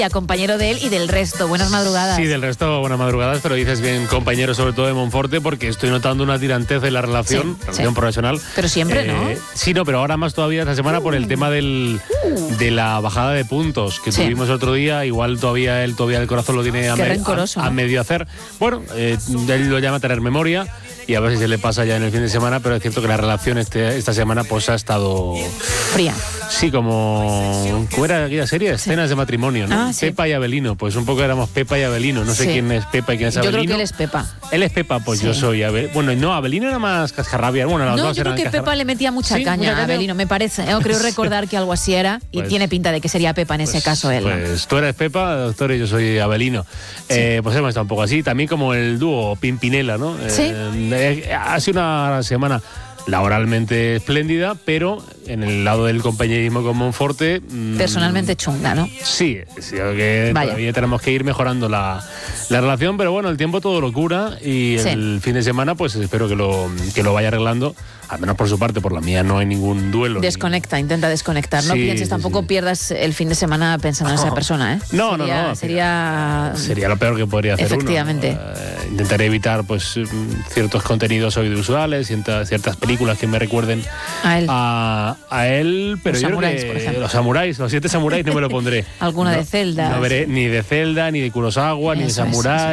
compañero de él y del resto. Buenas madrugadas. Sí, del resto, buenas madrugadas, pero dices bien compañero, sobre todo de Monforte, porque estoy notando una tirantez en la relación profesional. Pero siempre, ¿no? Sí, no, pero ahora más todavía esta semana por el tema de la bajada de puntos que tuvimos el otro día. Igual todavía el corazón lo tiene a medio hacer. Bueno, él lo llama tener memoria. Y a ver si se le pasa ya en el fin de semana, pero es cierto que la relación esta semana pues ha estado... fría. Sí, ¿cómo era aquella serie? Escenas de matrimonio, ¿no? Ah, sí. Pepa y Abelino, pues un poco éramos Pepa y Abelino. No sé quién es Pepa y quién es Abelino. Yo creo que él es Pepa. Él es Pepa, pues yo soy Abelino. Bueno, no, Abelino era más cascarrabia. Bueno, las dos yo creo que Pepa le metía mucha caña a Abelino, me parece. Creo recordar que algo así era y tiene pinta de que sería Pepa en ese caso él. Pues tú eres Pepa, doctor, y yo soy Abelino. Pues hemos estado un poco así. También como el dúo Pimpinela, ¿no? Sí. Ha sido una semana laboralmente espléndida, pero en el lado del compañerismo con Monforte... personalmente chunga, ¿no? Sí, que todavía tenemos que ir mejorando la relación, pero bueno, el tiempo todo lo cura y el fin de semana pues espero que lo vaya arreglando, al menos por su parte. Por la mía no hay ningún duelo. Desconecta, intenta desconectar, no pienses, tampoco pierdas el fin de semana pensando en esa persona, ¿eh? No. Sería lo peor que podría hacer efectivamente. uno. Intentaré evitar pues ciertos contenidos audiovisuales, ciertas películas que me recuerden a él, pero los yo samuráis, creo por ejemplo. los 7 samuráis no me lo pondré. Alguna de Zelda. No veré ni de Zelda, ni de Kurosawa, ni de Samurai.